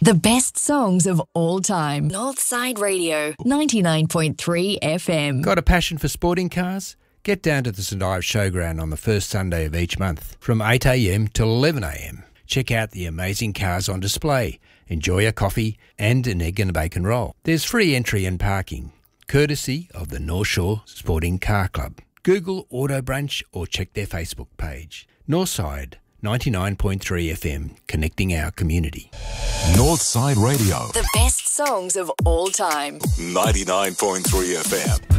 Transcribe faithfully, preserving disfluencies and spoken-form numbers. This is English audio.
The best songs of all time. Northside Radio, ninety-nine point three F M. Got a passion for sporting cars? Get down to the St Ives Showground on the first Sunday of each month from eight a m till eleven a m. Check out the amazing cars on display, enjoy a coffee and an egg and bacon roll. There's free entry and parking, courtesy of the North Shore Sporting Car Club. Google Auto Brunch or check their Facebook page. Northside, ninety-nine point three F M, connecting our community. Northside Radio. The best songs of all time. ninety-nine point three F M.